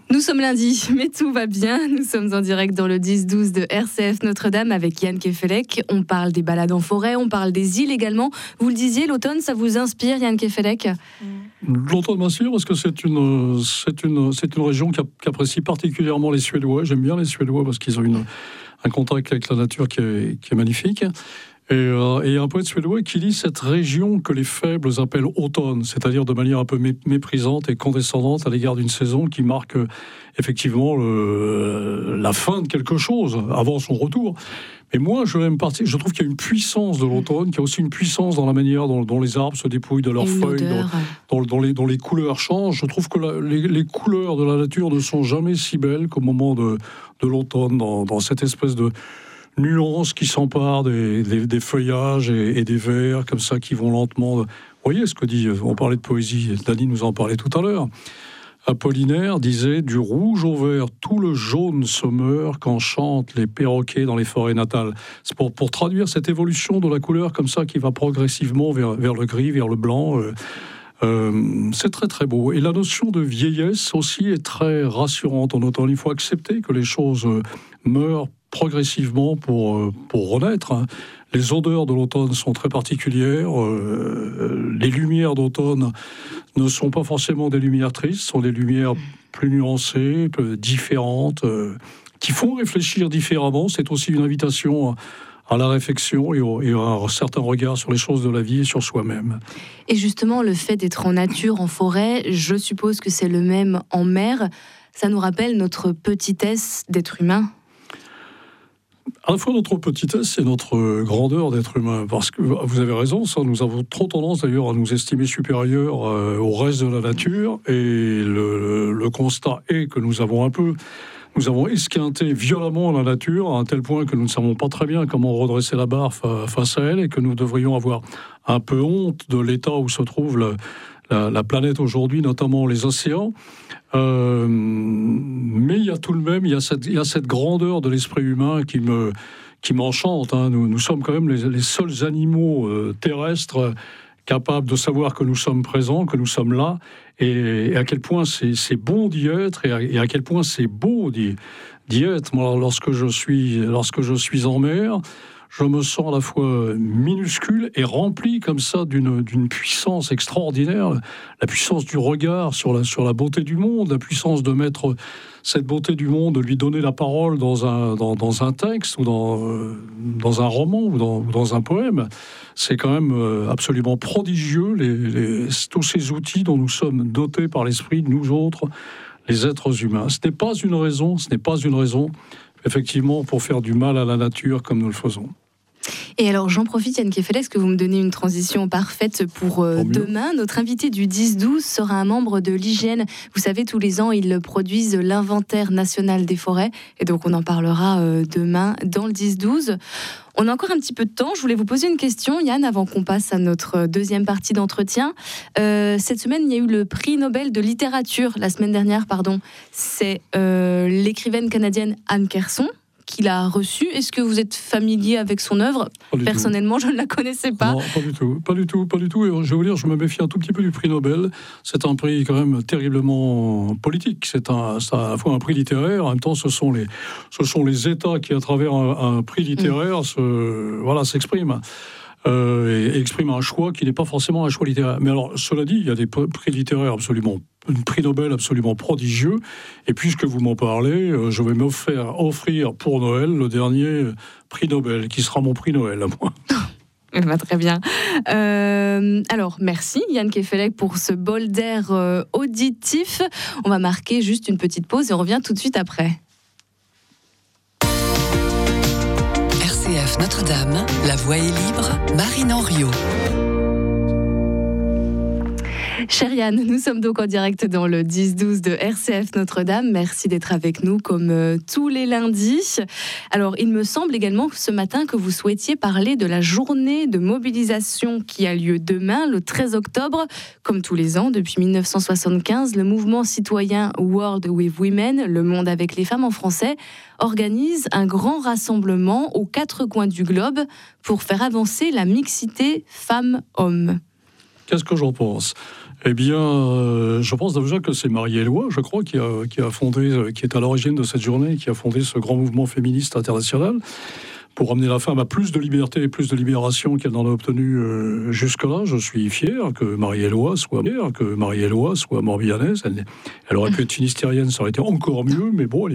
Nous sommes lundi, mais tout va bien. Nous sommes en direct dans le 10-12 de RCF Notre-Dame avec Yann Kefelec. On parle des balades en forêt, on parle des îles également. Vous le disiez, l'automne, ça vous inspire, Yann Kefelec ? L'automne m'inspire parce que c'est une région qu'apprécient particulièrement les Suédois. J'aime bien les Suédois parce qu'ils ont un contact avec la nature qui est magnifique. Et il y a un poète suédois qui dit cette région que les faibles appellent automne, c'est-à-dire de manière un peu méprisante et condescendante à l'égard d'une saison qui marque effectivement la fin de quelque chose avant son retour. Et moi, je trouve qu'il y a une puissance de l'automne, qu'il y a aussi une puissance dans la manière dont les arbres se dépouillent de leurs feuilles, dont les couleurs changent. Je trouve que les couleurs de la nature ne sont jamais si belles qu'au moment de l'automne, dans cette espèce de nuances qui s'emparent des feuillages et des vers comme ça qui vont lentement. Vous voyez ce que dit, on parlait de poésie, Dany nous en parlait tout à l'heure. Apollinaire disait « Du rouge au vert, tout le jaune se meurt quand chantent les perroquets dans les forêts natales ». C'est pour traduire cette évolution de la couleur comme ça qui va progressivement vers le gris, vers le blanc. C'est très très beau. Et la notion de vieillesse aussi est très rassurante en automne. Il faut accepter que les choses meurent progressivement pour renaître. Les odeurs de l'automne sont très particulières. Les lumières d'automne ne sont pas forcément des lumières tristes, sont des lumières plus nuancées, différentes, qui font réfléchir différemment. C'est aussi une invitation à la réflexion et à un certain regard sur les choses de la vie et sur soi-même. Et justement, le fait d'être en nature, en forêt, je suppose que c'est le même en mer. Ça nous rappelle notre petitesse d'être humain. À la fois notre petitesse et notre grandeur d'être humain, parce que vous avez raison, ça, nous avons trop tendance d'ailleurs à nous estimer supérieurs au reste de la nature, et le constat est que nous avons esquinté violemment la nature, à un tel point que nous ne savons pas très bien comment redresser la barre face à elle, et que nous devrions avoir un peu honte de l'état où se trouve la planète aujourd'hui, notamment les océans. Mais il y a tout de même, il y a cette grandeur de l'esprit humain qui m'enchante. Nous sommes quand même les seuls animaux terrestres capables de savoir que nous sommes présents, que nous sommes là, et à quel point c'est bon d'y être, et à quel point c'est beau d'y être. Moi, lorsque je suis en mer, je me sens à la fois minuscule et rempli comme ça d'une puissance extraordinaire, la puissance du regard sur la beauté du monde, la puissance de mettre cette beauté du monde, de lui donner la parole dans un texte ou dans un roman ou dans un poème. C'est quand même absolument prodigieux, tous ces outils dont nous sommes dotés par l'esprit, nous autres, les êtres humains. Ce n'est pas une raison, effectivement, pour faire du mal à la nature comme nous le faisons. Et alors, j'en profite, Yann Kefelec, que vous me donnez une transition parfaite pour demain. Notre invité du 10-12 sera un membre de l'IGN. Vous savez, tous les ans, ils produisent l'inventaire national des forêts. Et donc, on en parlera demain dans le 10-12. On a encore un petit peu de temps. Je voulais vous poser une question, Yann, avant qu'on passe à notre deuxième partie d'entretien. Cette semaine, il y a eu le prix Nobel de littérature, la semaine dernière, pardon. C'est l'écrivaine canadienne Anne Carson qu'il a reçu. Est-ce que vous êtes familier avec son œuvre ? Personnellement, je ne la connaissais pas. Non, pas du tout. Et je vais vous dire, je me méfie un tout petit peu du prix Nobel. C'est un prix quand même terriblement politique. C'est à la fois un prix littéraire, en même temps, ce sont les États qui, à travers un prix littéraire, s'expriment. Et expriment un choix qui n'est pas forcément un choix littéraire. Mais alors, cela dit, il y a des prix littéraires un prix Nobel absolument prodigieux. Et puisque vous m'en parlez, je vais offrir pour Noël le dernier prix Nobel, qui sera mon prix Noël à moi. Très bien. Alors, merci Yann Kefelec pour ce bol d'air auditif. On va marquer juste une petite pause et on revient tout de suite après. RCF Notre-Dame, la voix est libre, Marine Henriot. Cher Yann, nous sommes donc en direct dans le 10-12 de RCF Notre-Dame. Merci d'être avec nous comme tous les lundis. Alors, il me semble également ce matin que vous souhaitiez parler de la journée de mobilisation qui a lieu demain, le 13 octobre. Comme tous les ans, depuis 1975, le mouvement citoyen World with Women, le monde avec les femmes en français, organise un grand rassemblement aux 4 coins du globe pour faire avancer la mixité femmes-hommes. Qu'est-ce que j'en pense ? Eh bien, je pense déjà que c'est Marie-Éloi, je crois, qui a fondé, qui est à l'origine de cette journée, qui a fondé ce grand mouvement féministe international pour amener la femme à plus de liberté et plus de libération qu'elle n'en a obtenu jusque-là. Je suis fier que Marie-Éloi soit morbihanaise. Elle aurait pu être finistérienne, ça aurait été encore mieux, mais bon, elle est